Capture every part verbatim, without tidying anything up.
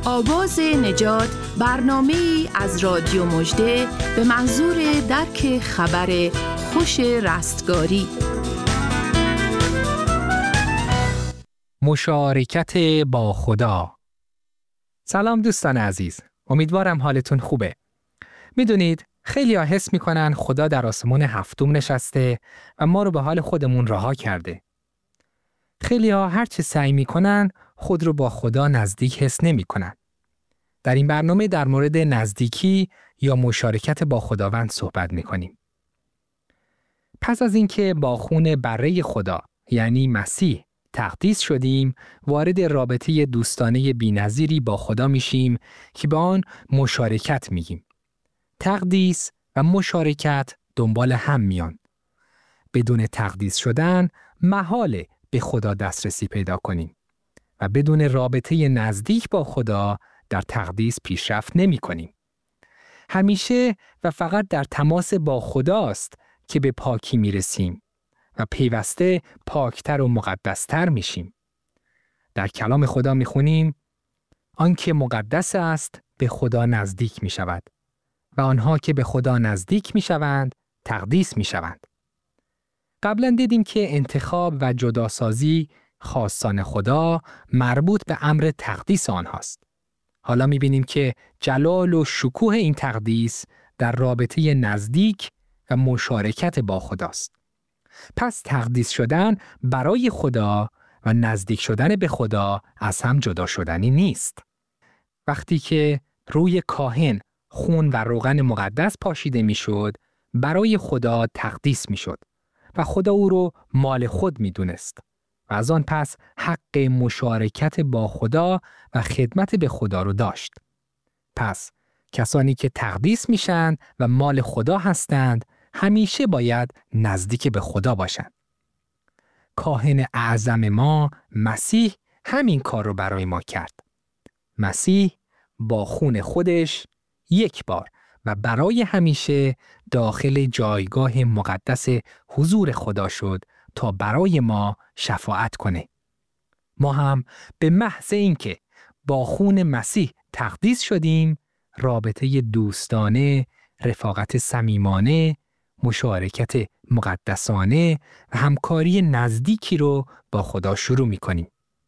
آواز نجات، برنامه‌ای از رادیو مژده به منظور درک خبر خوش رستگاری. مشارکت با خدا. سلام دوستان عزیز، امیدوارم حالتون خوبه. میدونید خیلی ها حس میکنن خدا در آسمان هفتم نشسته و ما رو به حال خودمون رها کرده. خیلی ها هر چه سعی میکنن خود رو با خدا نزدیک حس نمیکنن. در این برنامه در مورد نزدیکی یا مشارکت با خداوند صحبت میکنیم. پس از اینکه با خون بره خدا یعنی مسیح تقدیس شدیم، وارد رابطه دوستانه بی‌نظیری با خدا میشیم که به آن مشارکت میگیم. تقدیس و مشارکت دنبال هم میان. بدون تقدیس شدن محاله به خدا دسترسی پیدا کنیم و بدون رابطه نزدیک با خدا در تقدیس پیشرفت نمی کنیم. همیشه و فقط در تماس با خداست که به پاکی می رسیم و پیوسته پاکتر و مقدستر می شیم. در کلام خدا می خونیم آنکه مقدس است به خدا نزدیک می شود و آنها که به خدا نزدیک می شوند تقدیس می شوند. قبلا دیدیم که انتخاب و جداسازی خاصان خدا مربوط به امر تقدیس آنهاست. حالا می بینیم که جلال و شکوه این تقدیس در رابطه نزدیک و مشارکت با خداست. پس تقدیس شدن برای خدا و نزدیک شدن به خدا از هم جدا شدنی نیست. وقتی که روی کاهن خون و روغن مقدس پاشیده می شد، برای خدا تقدیس می شد و خدا او رو مال خود می دونست. و از آن پس حق مشارکت با خدا و خدمت به خدا رو داشت. پس کسانی که تقدیس میشن و مال خدا هستند همیشه باید نزدیک به خدا باشند. کاهن اعظم ما مسیح همین کار رو برای ما کرد. مسیح با خون خودش یک بار و برای همیشه داخل جایگاه مقدس حضور خدا شد تا برای ما شفاعت کنه. ما هم به محض اینکه با خون مسیح تقدیس شدیم، رابطه دوستانه، رفاقت صمیمانه، مشارکت مقدسانه و همکاری نزدیکی رو با خدا شروع می‌کنیم.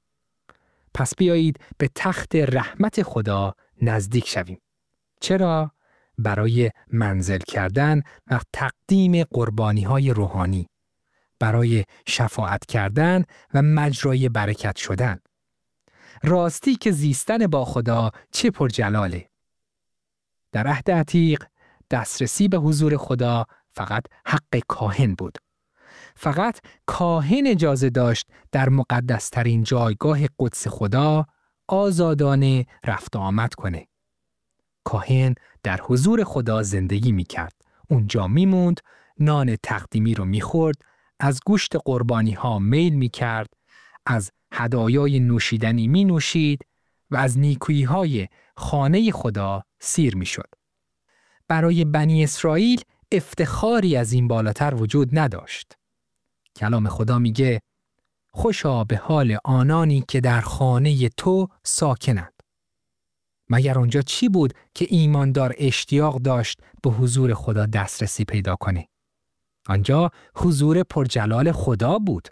پس بیایید به تخت رحمت خدا نزدیک شویم. چرا؟ برای منزل کردن و تقدیم قربانی‌های روحانی، برای شفاعت کردن و مجرای برکت شدن. راستی که زیستن با خدا چه پرجلاله. در عهد عتیق دسترسی به حضور خدا فقط حق کاهن بود. فقط کاهن اجازه داشت در مقدسترین جایگاه قدس خدا آزادانه رفت و آمد کنه. کاهن در حضور خدا زندگی می کرد. اونجا می موند، نان تقدیمی رو می خورد، از گوشت قربانی ها میل می کرد، از هدایای نوشیدنی می نوشید و از نیکویی های خانه خدا سیر می شد. برای بنی اسرائیل افتخاری از این بالاتر وجود نداشت. کلام خدا میگه خوشا به حال آنانی که در خانه تو ساکنند. مگر اونجا چی بود که ایماندار اشتیاق داشت به حضور خدا دسترسی پیدا کنه؟ آنجا حضور پرجلال خدا بود.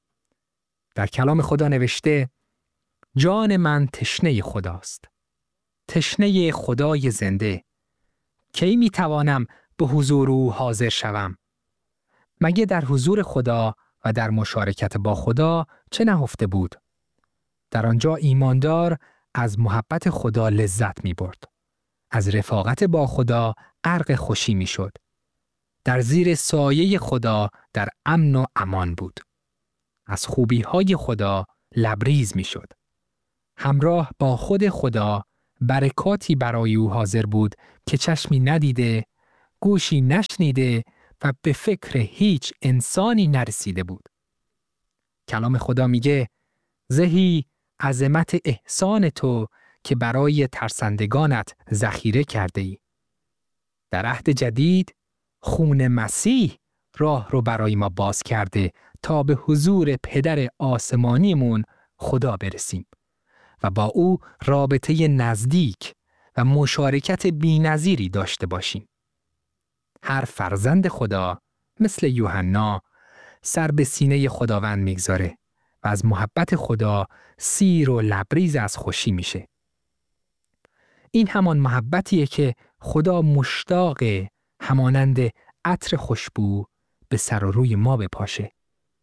در کلام خدا نوشته جان من تشنه خداست. تشنه خدای زنده. کی می توانم به حضور او حاضر شوم؟ مگه در حضور خدا و در مشارکت با خدا چه نهفته بود؟ در آنجا ایماندار از محبت خدا لذت می برد. از رفاقت با خدا غرق خوشی می شد. در زیر سایه خدا در امن و امان بود. از خوبی های خدا لبریز می شد. همراه با خود خدا برکاتی برای او حاضر بود که چشمی ندیده، گوشی نشنیده و به فکر هیچ انسانی نرسیده بود. کلام خدا میگه زهی عظمت احسان تو که برای ترسندگانت ذخیره کرده ای. در عهد جدید خون مسیح راه رو برای ما باز کرده تا به حضور پدر آسمانیمون خدا برسیم و با او رابطه نزدیک و مشارکت بی‌نظیری داشته باشیم. هر فرزند خدا مثل یوحنا سر به سینه خداوند میگذاره و از محبت خدا سیر و لبریز از خوشی میشه. این همان محبتیه که خدا مشتاق همانند عطر خوشبو به سر و روی ما بپاشه.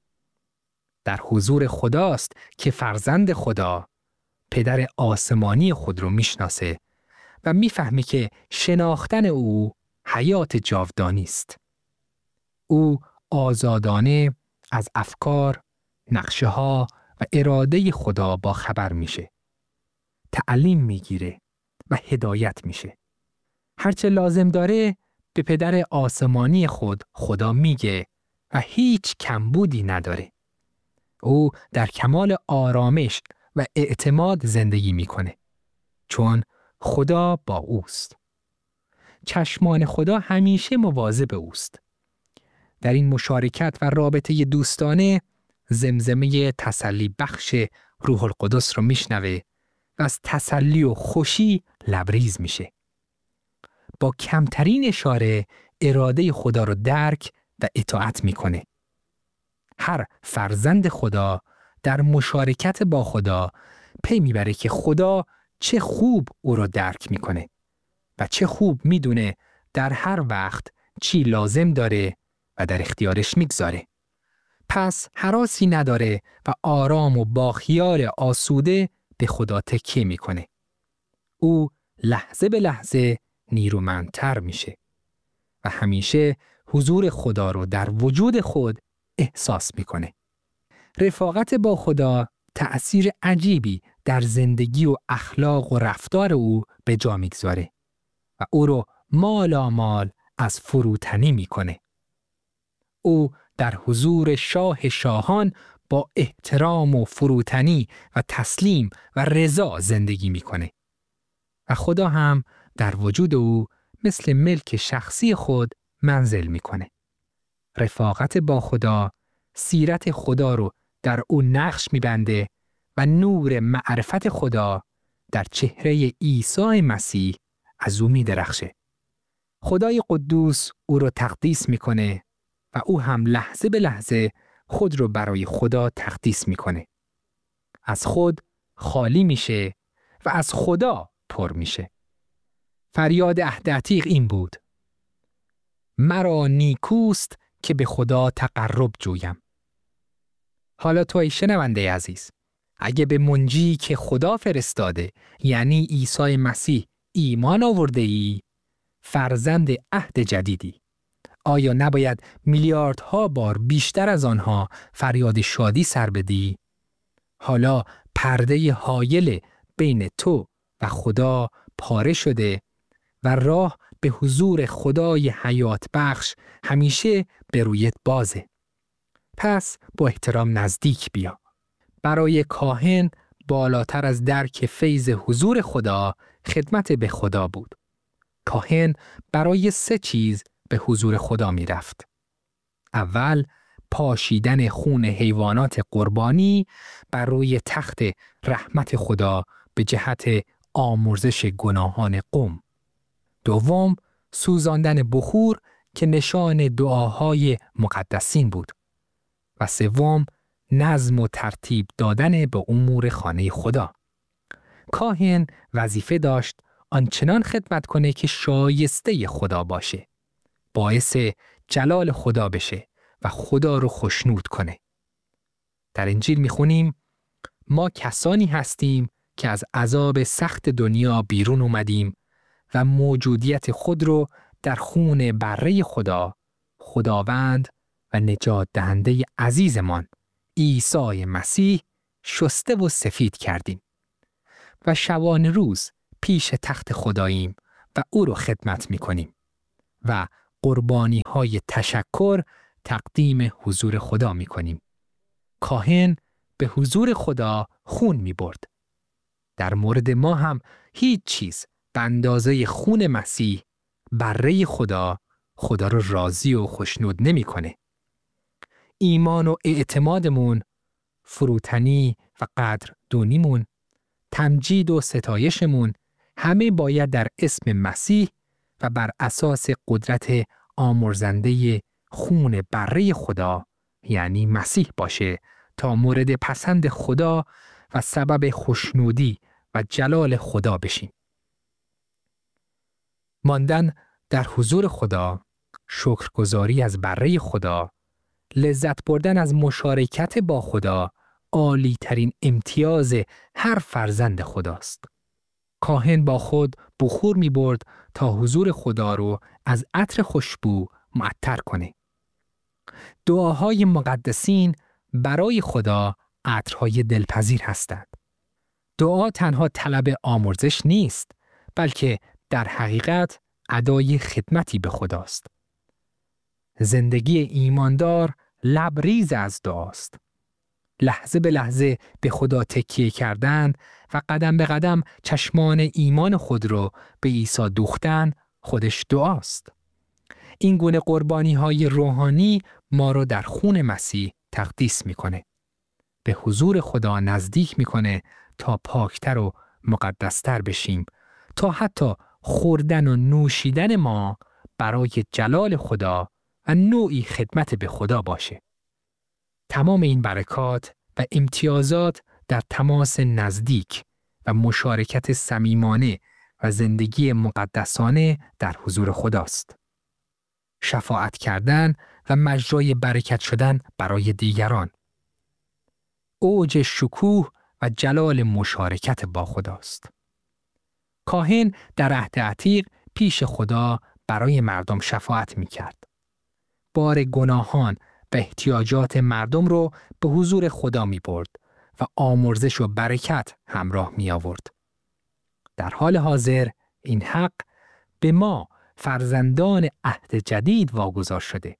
در حضور خداست که فرزند خدا پدر آسمانی خود رو میشناسه و میفهمه که شناختن او حیات جاودانی است. او آزادانه از افکار، نقشه ها و اراده خدا با خبر میشه. تعلیم میگیره و هدایت میشه. هرچه لازم داره به پدر آسمانی خود خدا میگه و هیچ کمبودی نداره. او در کمال آرامش و اعتماد زندگی میکنه چون خدا با اوست. چشمان خدا همیشه مواظب اوست. در این مشارکت و رابطه دوستانه زمزمه تسلی بخش روح القدس رو میشنوه و از تسلی و خوشی لبریز میشه. با کمترین اشاره اراده خدا رو درک و اطاعت میکنه. هر فرزند خدا در مشارکت با خدا پی میبره که خدا چه خوب او رو درک میکنه و چه خوب میدونه در هر وقت چی لازم داره و در اختیارش میگذاره. پس هراسی نداره و آرام و با خیال آسوده به خدا تکیه میکنه. او لحظه به لحظه نیرومندتر میشه و همیشه حضور خدا رو در وجود خود احساس میکنه. رفاقت با خدا تأثیر عجیبی در زندگی و اخلاق و رفتار او به جا میگذاره و او رو مالامال از فروتنی میکنه. او در حضور شاه شاهان با احترام و فروتنی و تسلیم و رضا زندگی میکنه و خدا هم در وجود او مثل ملک شخصی خود منزل میکنه. رفاقت با خدا سیرت خدا رو در او نقش میبنده و نور معرفت خدا در چهره عیسی مسیح از او میدرخشه. خدای قدوس او رو تقدیس میکنه و او هم لحظه به لحظه خود رو برای خدا تقدیس میکنه. از خود خالی میشه و از خدا پر میشه. فریاد عهد عتیق این بود: مرا نیکوست که به خدا تقرب جویم. حالا تو ای شنونده عزیز، اگه به منجی که خدا فرستاده یعنی عیسی مسیح ایمان آورده ای، فرزند عهد جدیدی، آیا نباید میلیاردها بار بیشتر از آنها فریاد شادی سر بدی؟ حالا پرده حایل بین تو و خدا پاره شده و راه به حضور خدای حیات بخش همیشه به رویت بازه. پس با احترام نزدیک بیا. برای کاهن بالاتر از درک فیض حضور خدا خدمت به خدا بود. کاهن برای سه چیز به حضور خدا می رفت. اول، پاشیدن خون حیوانات قربانی بر روی تخت رحمت خدا به جهت آمرزش گناهان قوم. دوم، سوزاندن بخور که نشان دعاهای مقدسین بود. و سوم، نظم و ترتیب دادن به امور خانه خدا. کاهن وظیفه داشت آنچنان خدمت کنه که شایسته خدا باشه، باعث جلال خدا بشه و خدا رو خوشنود کنه. در انجیل میخونیم ما کسانی هستیم که از عذاب سخت دنیا بیرون اومدیم و موجودیت خود رو در خون بره خدا، خداوند و نجات دهنده عزیزمان عیسی مسیح شسته و سفید کردیم و شبانه روز پیش تخت خداییم و او رو خدمت میکنیم و قربانی های تشکر تقدیم حضور خدا میکنیم. کاهن به حضور خدا خون میبرد. در مورد ما هم هیچ چیز به اندازه خون مسیح بره خدا خدا رو راضی و خوشنود نمیکنه. ایمان و اعتمادمون، فروتنی و قدر دونیمون تمجید و ستایشمون همه باید در اسم مسیح و بر اساس قدرت آمرزنده خون بره خدا یعنی مسیح باشه تا مورد پسند خدا و سبب خوشنودی و جلال خدا بشیم. ماندن در حضور خدا، شکرگزاری از بره خدا، لذت بردن از مشارکت با خدا عالی ترین امتیاز هر فرزند خداست. کاهن با خود بخور می برد تا حضور خدا رو از عطر خوشبو معطر کنه. دعاهای مقدسین برای خدا عطرهای دلپذیر هستند. دعا تنها طلب آمرزش نیست، بلکه در حقیقت ادای خدمتی به خداست. زندگی ایماندار لبریز از دعاست. لحظه به لحظه به خدا تکیه کردن و قدم به قدم چشمان ایمان خود رو به عیسی دوختن خودش دعاست. این گونه قربانی های روحانی ما رو در خون مسیح تقدیس میکنه. به حضور خدا نزدیک میکنه تا پاکتر و مقدستر بشیم، تا حتی خوردن و نوشیدن ما برای جلال خدا و نوعی خدمت به خدا باشه. تمام این برکات و امتیازات در تماس نزدیک و مشارکت صمیمانه و زندگی مقدسانه در حضور خداست. شفاعت کردن و مجرای برکت شدن برای دیگران. اوج شکوه و جلال مشارکت با خداست. کاهن در عهد عتیق پیش خدا برای مردم شفاعت می کرد. بار گناهان و احتیاجات مردم رو به حضور خدا می برد و آمرزش و برکت همراه می آورد. در حال حاضر این حق به ما فرزندان عهد جدید واگذار شده.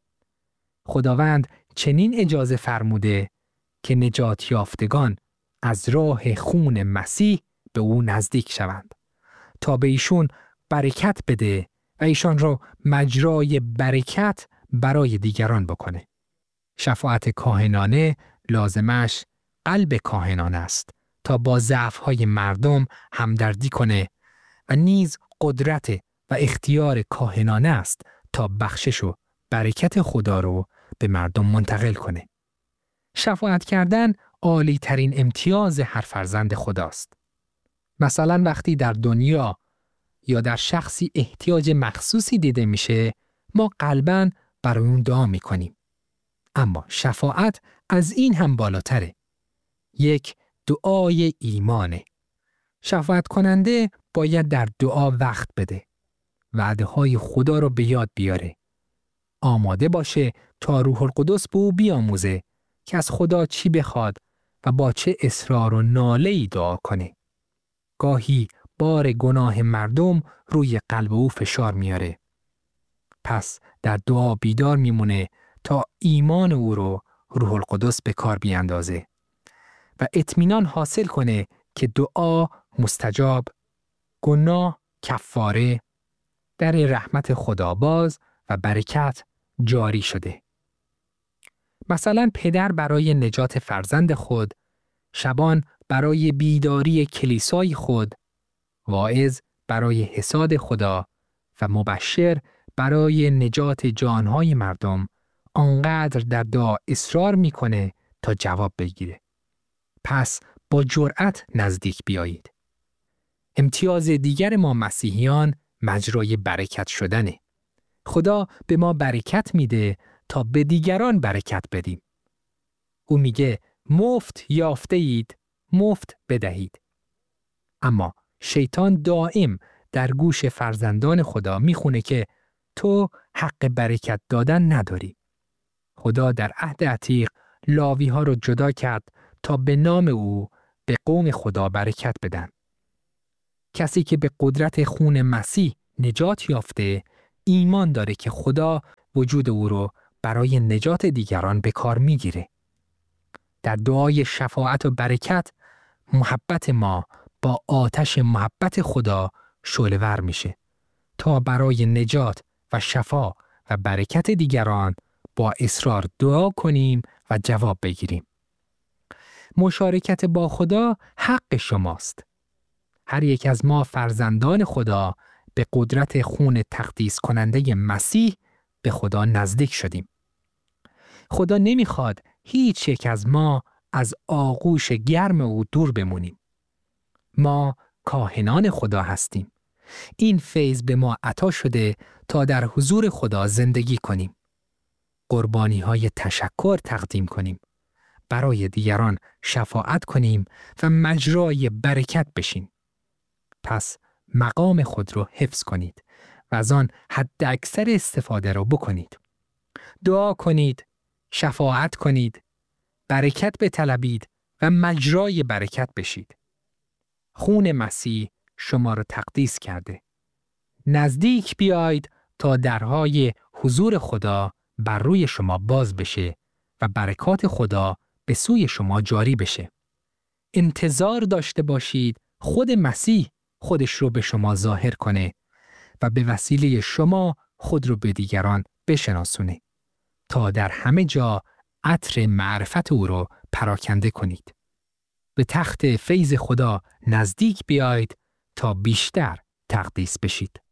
خداوند چنین اجازه فرموده که نجات یافتگان از راه خون مسیح به او نزدیک شوند تا به ایشون برکت بده و ایشان را مجرای برکت برای دیگران بکنه. شفاعت کاهنانه لازمش قلب کاهنانه است تا با ضعف‌های مردم همدردی کنه و نیز قدرت و اختیار کاهنانه است تا بخشش و برکت خدا رو به مردم منتقل کنه. شفاعت کردن عالی ترین امتیاز هر فرزند خداست. مثلا وقتی در دنیا یا در شخصی احتیاج مخصوصی دیده میشه، ما قلباً برای اون دعا میکنیم. اما شفاعت از این هم بالاتره. یک دعای ایمانه. شفاعت کننده باید در دعا وقت بده. وعده های خدا رو به یاد بیاره. آماده باشه تا روح القدس به او بیاموزه که از خدا چی بخواد و با چه اصرار و ناله‌ای دعا کنه. گاهی بار گناه مردم روی قلب او فشار میاره. پس در دعا بیدار میمونه تا ایمان او رو روح القدس به کار بیاندازه و اطمینان حاصل کنه که دعا مستجاب، گناه کفاره، در رحمت خدا باز و برکت جاری شده. مثلا پدر برای نجات فرزند خود، شبان برای بیداری کلیسای خود، واعظ برای حساد خدا و مبشر برای نجات جانهای مردم آنقدر در دعا اصرار میکنه تا جواب بگیره. پس با جرأت نزدیک بیایید. امتیاز دیگر ما مسیحیان مجرای برکت شدنه. خدا به ما برکت میده تا به دیگران برکت بدیم. او میگه مفت یافته اید، مفت بدهید. اما شیطان دائم در گوش فرزندان خدا میخونه که تو حق برکت دادن نداری. خدا در عهد عتیق لاوی ها رو جدا کرد تا به نام او به قوم خدا برکت بدن. کسی که به قدرت خون مسیح نجات یافته ایمان داره که خدا وجود او رو برای نجات دیگران به کار میگیره. در دعای شفاعت و برکت محبت ما با آتش محبت خدا شعله‌ور میشه تا برای نجات و شفا و برکت دیگران با اصرار دعا کنیم و جواب بگیریم. مشارکت با خدا حق شماست. هر یک از ما فرزندان خدا به قدرت خون تقدیس کننده مسیح به خدا نزدیک شدیم. خدا نمیخواد هیچ یک از ما از آغوش گرم او دور بمونیم. ما کاهنان خدا هستیم. این فیض به ما عطا شده تا در حضور خدا زندگی کنیم. قربانی های تشکر تقدیم کنیم. برای دیگران شفاعت کنیم و مجرای برکت بشیم. پس مقام خود رو حفظ کنید و از آن حد اکثر استفاده رو بکنید. دعا کنید، شفاعت کنید، برکت بطلبید و مجرای برکت بشید. خون مسیح شما را تقدیس کرده. نزدیک بیایید تا درهای حضور خدا بر روی شما باز بشه و برکات خدا به سوی شما جاری بشه. انتظار داشته باشید خود مسیح خودش رو به شما ظاهر کنه و به وسیله شما خود رو به دیگران بشناسونه تا در همه جا عطر معرفت او رو پراکنده کنید. به تخت فیض خدا نزدیک بیایید تا بیشتر تقدیس بشید.